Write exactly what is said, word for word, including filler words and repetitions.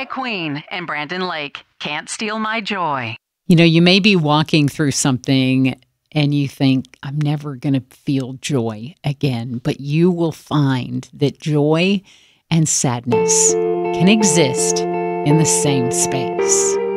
Queen and Brandon Lake, Can't Steal My Joy. You know, you may be walking through something and you think, I'm never going to feel joy again, but you will find that joy and sadness can exist in the same space.